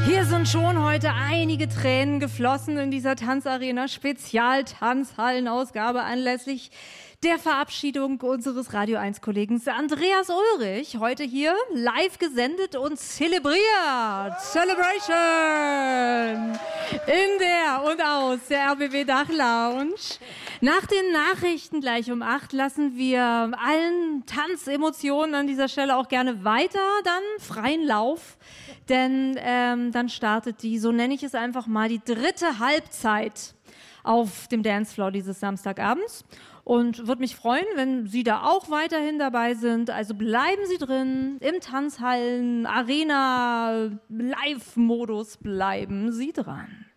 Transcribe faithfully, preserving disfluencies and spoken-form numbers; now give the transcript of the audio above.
Hier sind schon heute einige Tränen geflossen in dieser Tanzarena Spezial-Tanzhallen-Ausgabe anlässlich der Verabschiedung unseres Radio eins Kollegen Andreas Ulrich. Heute hier live gesendet und zelebriert. Celebration! In der und aus der R B B Dach-Lounge. Nach den Nachrichten gleich um acht lassen wir allen Tanzemotionen an dieser Stelle auch gerne weiter dann freien Lauf. Denn ähm, dann startet die, so nenne ich es einfach mal, die dritte Halbzeit auf dem Dancefloor dieses Samstagabends. Und würde mich freuen, wenn Sie da auch weiterhin dabei sind. Also bleiben Sie drin, im Tanzhallen, Arena, Live-Modus bleiben Sie dran.